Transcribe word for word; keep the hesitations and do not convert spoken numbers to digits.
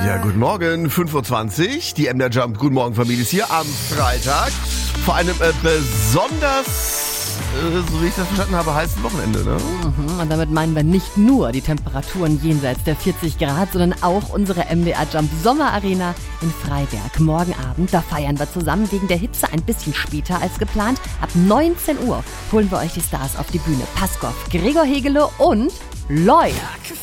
Ja, guten Morgen, fünf Uhr zwanzig. Die M D R Jump, guten Morgen Familie ist hier am Freitag. Vor einem äh, besonders, äh, so wie ich das verstanden habe, heißen Wochenende, ne? Mhm, und damit meinen wir nicht nur die Temperaturen jenseits der vierzig Grad, sondern auch unsere M D R Jump Sommerarena in Freiberg. Morgen Abend, da feiern wir zusammen wegen der Hitze ein bisschen später als geplant. Ab neunzehn Uhr holen wir euch die Stars auf die Bühne. Paskov, Gregor Hegele und Lloyd.